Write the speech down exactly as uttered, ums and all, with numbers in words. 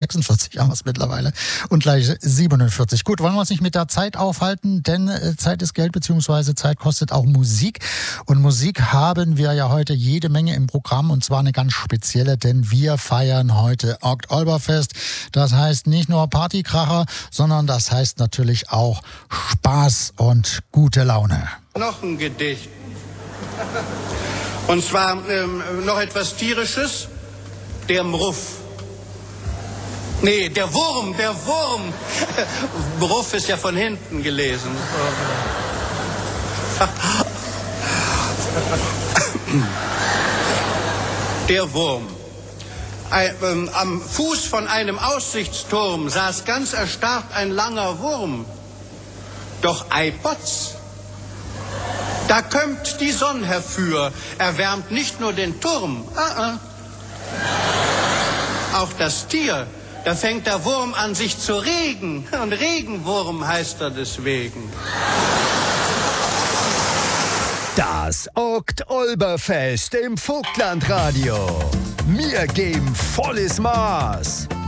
sechsundvierzig haben wir es mittlerweile und gleich siebenundvierzig. Gut, wollen wir uns nicht mit der Zeit aufhalten, denn äh, Zeit ist Geld, beziehungsweise Zeit kostet auch Musik. Und Musik haben wir ja heute jede Menge im Programm, und zwar eine ganz spezielle, denn wir feiern heute Oktoberfest. Das heißt nicht nur Partykracher, sondern das heißt natürlich auch Spaß und gute Laune. Noch ein Gedicht. Und zwar ähm, noch etwas Tierisches. Der Mruff. Nee, der Wurm, der Wurm. Mruff ist ja von hinten gelesen. Der Wurm. Ein, ähm, am Fuß von einem Aussichtsturm saß ganz erstarrt ein langer Wurm. Doch ei Potz, da kömmt die Sonne herfür, erwärmt nicht nur den Turm, ah, ah. Auch das Tier, da fängt der Wurm an sich zu regen, und Regenwurm heißt er deswegen. Das Oktoberfest im Vogtlandradio. Wir geben volles Maß.